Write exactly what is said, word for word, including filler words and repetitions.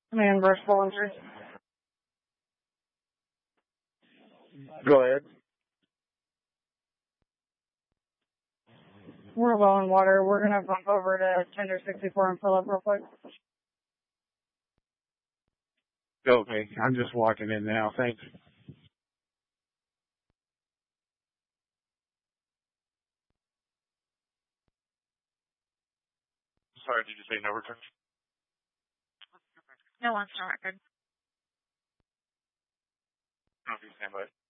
Man versus Bollinger. Go ahead. We're low in water. We're going to bump over to Tender sixty-four and fill up real quick. Okay, I'm just walking in now. Thanks. Sorry, did you say no return? No one's on record. Okay, stand by.